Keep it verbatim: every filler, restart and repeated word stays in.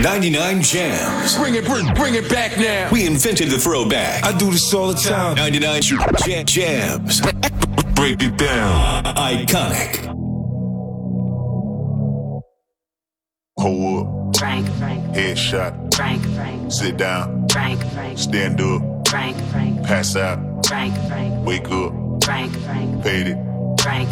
ninety-nine Jams. Bring it, bring, bring it back now. We invented the throwback. I do this all the time. ninety-nine Jam- Jams. Break it down. Iconic. Hold up. Frank, Frank, Headshot. Frank, Frank, Sit down. Frank, Frank, Stand up. Frank, Frank, Pass out. Frank, Frank, Wake up. Frank, Frank, Paid it. Frank,